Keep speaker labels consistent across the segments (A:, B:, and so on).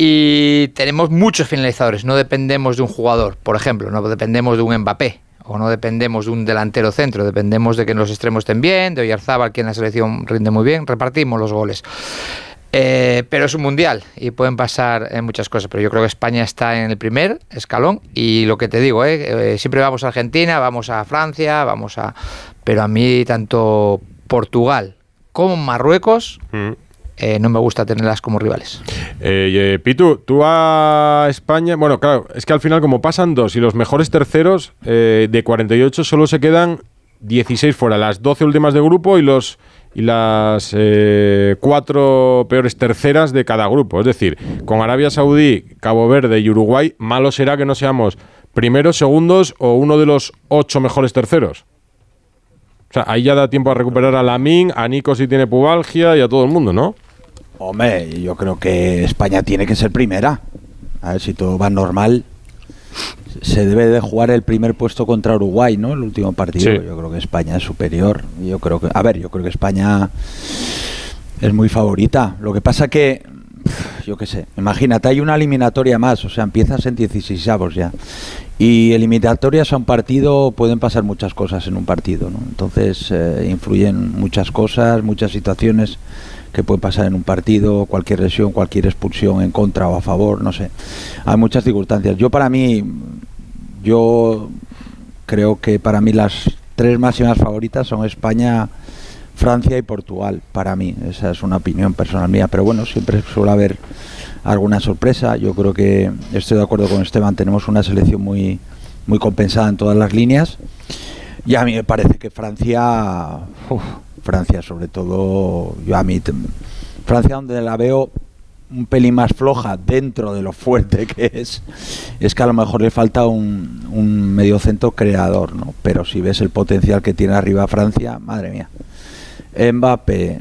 A: Y tenemos muchos finalizadores, no dependemos de un jugador, por ejemplo, no dependemos de un Mbappé, o no dependemos de un delantero centro, dependemos de que los extremos estén bien, de Oyarzabal, que en la selección rinde muy bien, repartimos los goles. Pero es un mundial y pueden pasar muchas cosas, pero yo creo que España está en el primer escalón y lo que te digo, siempre vamos a Argentina, vamos a Francia, pero a mí tanto Portugal como Marruecos no me gusta tenerlas como rivales.
B: Pitu, tú a España, bueno, claro, es que al final como pasan 2 y los mejores terceros de 48 solo se quedan 16 fuera, las 12 últimas de grupo y las 4 peores terceras de cada grupo. Es decir, con Arabia Saudí, Cabo Verde y Uruguay, malo será que no seamos primeros, segundos o uno de los 8 mejores terceros. O sea, ahí ya da tiempo a recuperar a Lamine, a Nico si tiene pubalgia y a todo el mundo, ¿no?
C: Hombre, yo creo que España tiene que ser primera. A ver, si todo va normal, se debe de jugar el primer puesto contra Uruguay, ¿no? El último partido. Sí. Yo creo que España es superior. Yo creo que España es muy favorita. Lo que pasa que, yo qué sé, imagínate, hay una eliminatoria más, o sea, empiezas en 16avos ya. Y eliminatorias a un partido pueden pasar muchas cosas en un partido, ¿no? Entonces influyen muchas cosas, muchas situaciones que pueden pasar en un partido, cualquier lesión, cualquier expulsión en contra o a favor, no sé. Hay muchas circunstancias. Yo creo que para mí las 3 máximas favoritas son España, Francia y Portugal, para mí. Esa es una opinión personal mía, pero bueno, siempre suele haber alguna sorpresa. Yo creo que estoy de acuerdo con Esteban, tenemos una selección muy, muy compensada en todas las líneas, y a mí me parece que Francia sobre todo, Francia donde la veo un pelín más floja dentro de lo fuerte que es que a lo mejor le falta un mediocentro creador, ¿no? Pero si ves el potencial que tiene arriba Francia, madre mía, Mbappé,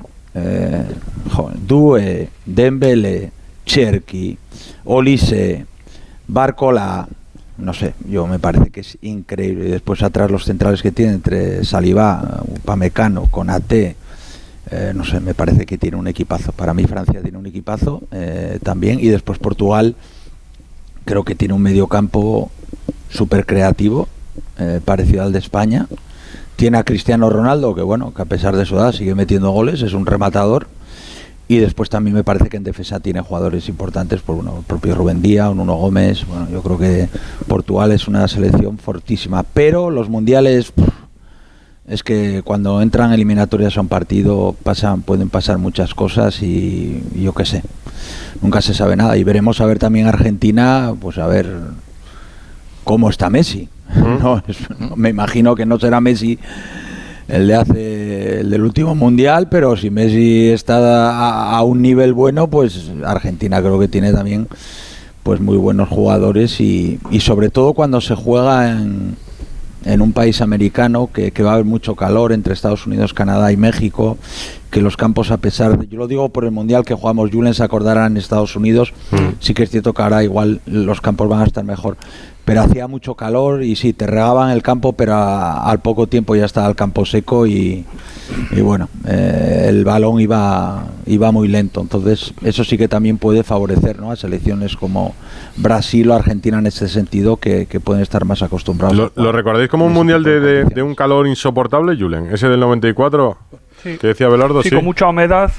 C: Doué, Dembélé, Cherki, Olise, Barcola, no sé, yo me parece que es increíble. Y después atrás los centrales que tiene entre Saliba, Upamecano, Konaté, no sé, me parece que tiene un equipazo. Para mí Francia tiene un equipazo también, y después Portugal creo que tiene un mediocampo súper creativo, parecido al de España. Tiene a Cristiano Ronaldo, que bueno, que a pesar de su edad sigue metiendo goles, es un rematador. Y después también me parece que en defensa tiene jugadores importantes, por el propio Rubén Díaz, Nuno Gómez. Bueno, yo creo que Portugal es una selección fortísima, pero los mundiales, es que cuando entran eliminatorias a un partido pueden pasar muchas cosas y yo qué sé, nunca se sabe nada. Y veremos a ver también Argentina, pues a ver cómo está Messi. No, me imagino que no será Messi el del último mundial, pero si Messi está a un nivel bueno, pues Argentina creo que tiene también pues muy buenos jugadores, y sobre todo cuando se juega en un país americano que va a haber mucho calor, entre Estados Unidos, Canadá y México, que los campos, a pesar de, yo lo digo por el mundial que jugamos, Julen se acordará, en Estados Unidos, sí que es cierto que ahora igual los campos van a estar mejor, pero hacía mucho calor y sí, te regaban el campo, pero al poco tiempo ya estaba el campo seco y bueno, el balón iba muy lento. Entonces eso sí que también puede favorecer, ¿no?, a selecciones como Brasil o Argentina en ese sentido, que pueden estar más acostumbrados.
B: ¿Lo recordáis como un mundial de un calor insoportable, Julen? Ese del 94, sí, que decía Belardo.
D: Sí, con mucha humedad,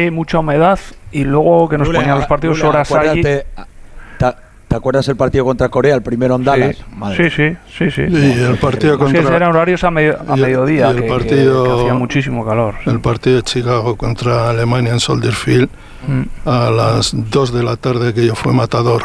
D: y luego que nos ponían los partidos horas allí.
C: ¿Te acuerdas el partido contra Corea, el primero en Dallas?
D: Sí.
E: Y el partido contra...
D: eran horarios a mediodía, que hacía muchísimo calor.
E: El partido de Chicago contra Alemania en Soldier Field, a las 2 de la tarde, aquello fue matador.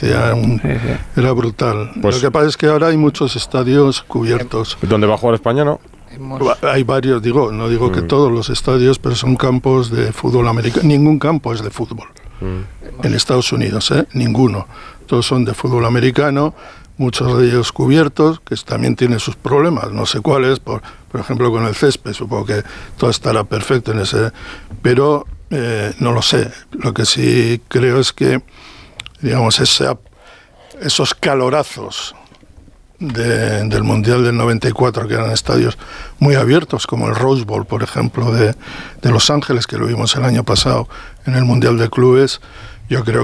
E: Era brutal. Pues, lo que pasa es que ahora hay muchos estadios cubiertos.
B: ¿Dónde va a jugar España, no?
E: Hay varios, no digo que todos los estadios, pero son campos de fútbol americano. Ningún campo es de fútbol en Estados Unidos, ninguno. Todos son de fútbol americano, muchos de ellos cubiertos, que también tienen sus problemas, no sé cuáles, por ejemplo con el césped, supongo que todo estará perfecto en ese, pero no lo sé. Lo que sí creo es que, digamos, esos calorazos del Mundial del 94, que eran estadios muy abiertos, como el Rose Bowl, por ejemplo, de Los Ángeles, que lo vimos el año pasado en el Mundial de Clubes, yo creo